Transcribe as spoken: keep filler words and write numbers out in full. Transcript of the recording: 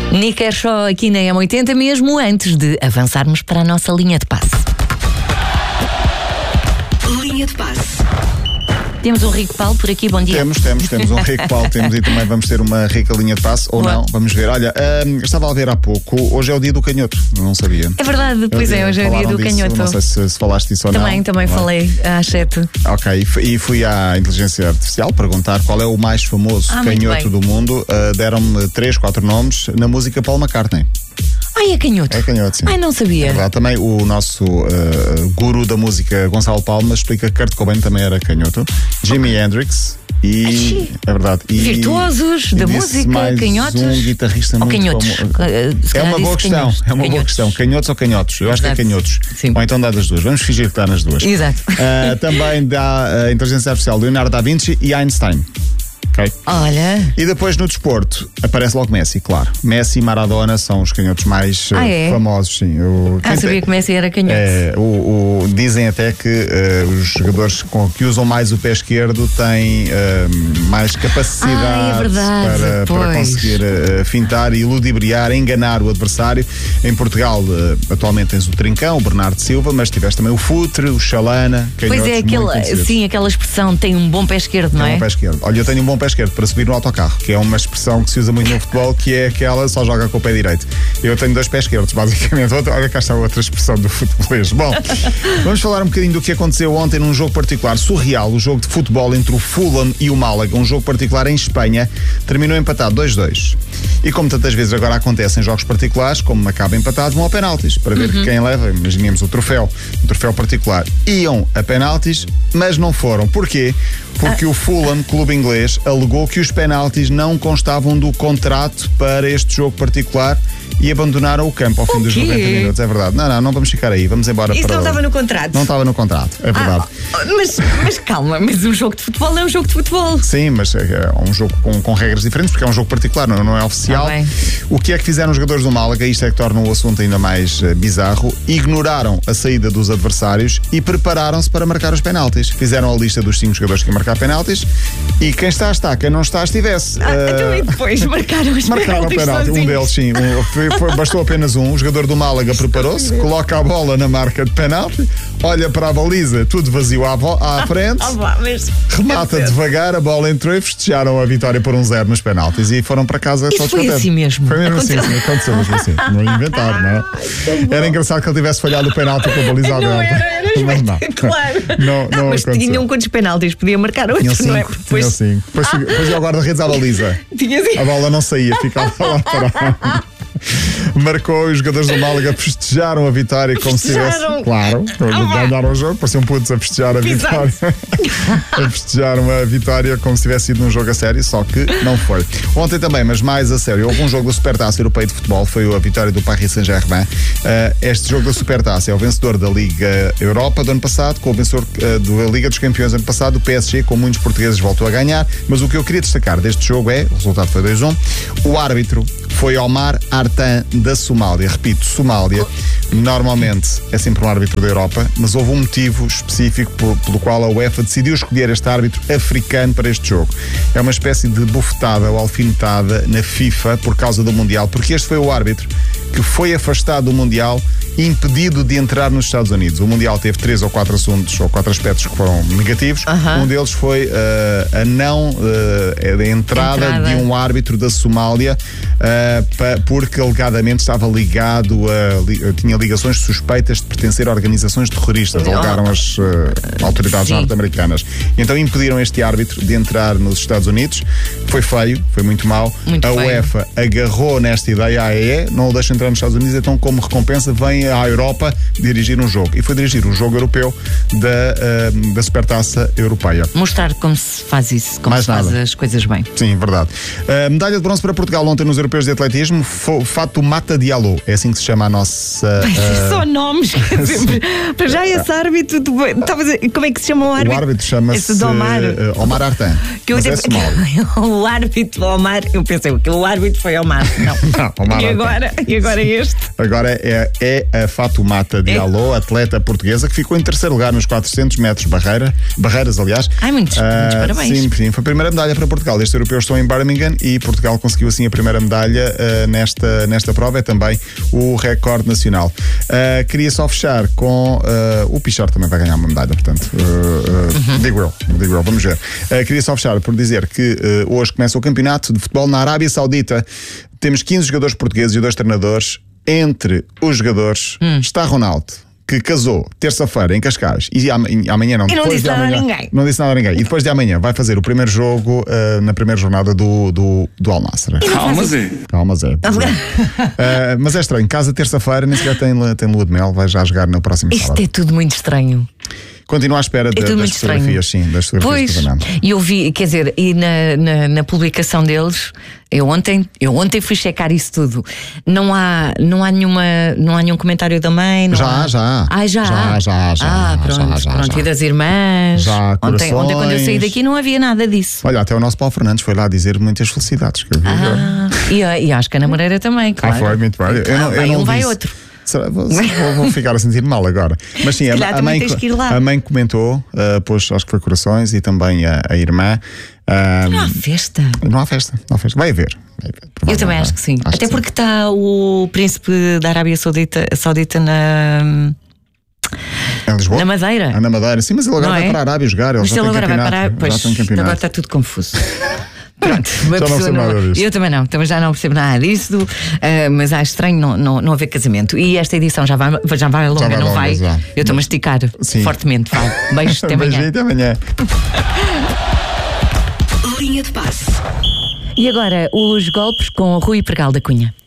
Nick Kershaw aqui na M oitenta, mesmo antes de avançarmos para a nossa linha de passe. Linha de passe. Temos um Rico Paulo por aqui, bom dia. Temos, temos, temos um Rico Paulo, temos e também vamos ter uma rica linha de passe, ou Boa. não, vamos ver. Olha, hum, estava a ver há pouco, hoje é o dia do canhoto, não sabia. É verdade, pois é, hoje é o dia do disso, canhoto. Não sei se, se falaste disso ou também, não. Também, também falei às sete. Ok, e fui à inteligência artificial perguntar qual é o mais famoso ah, canhoto do mundo. Uh, deram-me três, quatro nomes na música Paul McCartney. Ai, é canhoto? É canhoto, sim. Ai, não sabia. É verdade. Também o nosso uh, guru da música, Gonçalo Palma, explica que Kurt Cobain também era canhoto. Jimi okay. Hendrix e... Ai, é verdade. E, virtuosos da música, mais canhotos. um guitarrista ou muito canhotos. famoso. É uma boa questão. Canhotos. É uma canhotos. boa questão. Canhotos ou canhotos? Eu acho Exato. que é canhotos. Sim. Ou então dá das duas. Vamos fingir que está nas duas. Exato. Uh, também dá a inteligência artificial Leonardo da Vinci e Einstein. Okay. Olha. E depois no desporto aparece logo Messi, claro. Messi e Maradona são os canhotos mais ah, é? famosos, sim. Eu, ah, sabia te... que Messi era canhoto. É, o, o, dizem até que uh, os jogadores com, que usam mais o pé esquerdo têm uh, mais capacidade ah, é verdade, para, para conseguir uh, fintar e ludibriar, enganar o adversário. Em Portugal, uh, atualmente tens o Trincão, o Bernardo Silva, mas tiveste também o Futre, o Chalana. Pois é, aquela, sim, aquela expressão tem um bom pé esquerdo, não é? Tem um bom pé esquerdo. Olha, eu tenho um bom pé esquerdo para subir no autocarro, que é uma expressão que se usa muito no futebol, que é aquela só joga com o pé direito. Eu tenho dois pés esquerdos, basicamente. Olha, cá está outra expressão do futebolês. Bom, vamos falar um bocadinho do que aconteceu ontem num jogo particular surreal, o jogo de futebol entre o Fulham e o Málaga, um jogo particular em Espanha, terminou empatado dois a dois. E como tantas vezes agora acontece em jogos particulares, como acaba empatado, vão a penaltis, para ver uhum. quem leva, imaginemos o troféu, o troféu particular. Iam a penaltis, mas não foram. Porquê? Porque ah. o Fulham, clube inglês, alegou que os penaltis não constavam do contrato para este jogo particular e abandonaram o campo ao fim dos noventa minutos. É verdade. Não, não, não vamos ficar aí. Vamos embora Isso para... não estava no contrato? Não estava no contrato, é verdade. Ah, mas, mas calma, mas um jogo de futebol é um jogo de futebol. Sim, mas é um jogo com, com regras diferentes, porque é um jogo particular, não, não é oficial. Ah, o que é que fizeram os jogadores do Málaga? Isto é que torna o assunto ainda mais uh, bizarro. Ignoraram a saída dos adversários e prepararam-se para marcar os penaltis. Fizeram a lista dos cinco jogadores que iam marcar penaltis e quem está, está. Quem não está, estivesse. Ah, uh, então e depois marcaram os marcaram penaltis penalti. sozinhos. Um deles, sim. Um, foi, foi, bastou apenas um. O jogador do Málaga preparou-se, coloca a bola na marca de penalti, olha para a baliza, tudo vazio à, vo- à frente, ah, mas... remata devagar, a bola entrou e festejaram a vitória por um zero nos penaltis e foram para casa todos contentes. Foi assim mesmo? Foi mesmo aconteceu. assim, sim, aconteceu mesmo assim. Não ia inventar, não é? Era engraçado que ele tivesse falhado o penalti com a baliza aberta. Não era, era espetacular. Não, não, não, mas aconteceu. Tinham quantos penaltis? Podia marcar outro, tinham cinco, não é? Depois... Tinham cinco. Depois, ah. depois ia ao guarda-redes à baliza. Tinha cinco. A bola não saía, ficava lá parada. Marcou e os jogadores do Málaga festejaram a vitória como festejaram. se tivesse. Claro, ah, ganharam o jogo, pareciam putos a festejar a vitória. A festejaram a vitória como se tivesse sido num jogo a sério, só que não foi. Ontem também, mas mais a sério, houve um jogo da Supertaça Europeia de Futebol, foi a vitória do Paris Saint-Germain. Uh, este jogo da Supertaça é o vencedor da Liga Europa do ano passado, com o vencedor uh, da Liga dos Campeões do ano passado, o P S G, com muitos portugueses voltou a ganhar. Mas o que eu queria destacar deste jogo é, o resultado foi dois a um, o árbitro foi Omar Artan da Somália. Repito, Somália normalmente é sempre um árbitro da Europa, mas houve um motivo específico por, pelo qual a UEFA decidiu escolher este árbitro africano para este jogo. É uma espécie de bufetada ou alfinetada na FIFA por causa do Mundial, porque este foi o árbitro que foi afastado do Mundial e impedido de entrar nos Estados Unidos. O Mundial teve três ou quatro assuntos ou quatro aspectos que foram negativos. Uh-huh. Um deles foi uh, a não uh, a entrada, entrada de um árbitro da Somália uh, pa, porque alegadamente estava ligado a li, tinha ligações suspeitas de pertencer a organizações terroristas, oh. alegaram as uh, autoridades Sim. norte-americanas. Então impediram este árbitro de entrar nos Estados Unidos. Foi feio, foi muito mau. Muito a feio. UEFA agarrou nesta ideia, a E E, não o deixa entrar nos Estados Unidos, então como recompensa vem à Europa dirigir um jogo. E foi dirigir um jogo europeu da, uh, da Supertaça Europeia. Mostrar como se faz isso, como Mais se nada. faz as coisas bem. Sim, verdade. Uh, medalha de bronze para Portugal ontem nos Europeus de Atletismo, Fato Mata Diallo, é assim que se chama a nossa... Uh... Só nomes. Para já esse árbitro, tu, como é que se chama o árbitro? O árbitro chama-se Omar. Uh, Omar Artan. Que eu mas até, é o árbitro Omar, eu pensei que o árbitro foi Omar. Não. Não, Omar e, Artan. agora, e agora este? Agora é, é a Fatoumata Diallo, atleta portuguesa, que ficou em terceiro lugar nos quatrocentos metros barreira, barreiras, aliás. Ai, muitos, uh, muitos parabéns. Sim, sim, foi a primeira medalha para Portugal. Estes europeus estão em Birmingham e Portugal conseguiu assim a primeira medalha uh, nesta, nesta prova. É também o recorde nacional. Uh, queria só fechar com uh, o Pichar também vai ganhar uma medalha, portanto, uh, uh, uhum. digo eu, digo eu, vamos ver. Uh, queria só fechar por dizer que uh, hoje começa o campeonato de futebol na Arábia Saudita. Temos quinze jogadores portugueses e dois treinadores. Entre os jogadores hum. está Ronaldo, que casou terça-feira em Cascais e amanhã não. E não disse de nada amanhã, a ninguém. Não disse nada a ninguém. E depois de amanhã vai fazer o primeiro jogo uh, na primeira jornada do, do, do Al Nassr. Calma, Zé. Calma, Zé. uh, mas é estranho. Casa terça-feira, nem sequer tem, tem lua de mel, vai já jogar no próximo Isto sábado. É tudo muito estranho. Continuo à espera de, é das fotografias, sim, das fotografias pois, do Fernando. E eu vi, quer dizer, e na, na, na publicação deles, eu ontem, eu ontem fui checar isso tudo. Não há, não há nenhuma, não há nenhum comentário da mãe. Não já, há... já. Ah, já. Já, já, já. Ah, pronto, já, já, pronto. já. E das irmãs. Já, ontem, ontem, quando eu saí daqui, não havia nada disso. Olha, até o nosso Paulo Fernandes foi lá dizer muitas felicidades. Que eu vi ah, e, a, e a Ana Moreira também, claro. Ah, foi, muito bem. Eu não, vai eu não um, vai disse. outro. Vou, vou ficar a sentir mal agora. Mas sim, a, a, mãe, a mãe comentou, uh, pôs, acho que foi corações, e também a, a irmã. Uh, não há festa. Não há festa, não há festa. Vai haver. Vai haver eu também acho que sim. Acho Até que porque está o príncipe da Arábia Saudita, Saudita na. Em Lisboa? Na Madeira. Ah, na Madeira, sim, mas ele agora não vai é? para a Arábia jogar. Ele mas já ele tem agora vai parar. Pois, já tem campeonato. agora está tudo confuso. Pronto, uma já não pessoa não, não, eu também não, também já não percebo nada disso, uh, mas acho estranho não, não, não haver casamento. E esta edição já vai, já vai longa, já vai não longa, vai? Já. Eu estou a masticar sim. fortemente. Vai. Beijos, até amanhã. Beijinho, até amanhã. Linha de passe. E agora, os golpes com Rui Pregal da Cunha.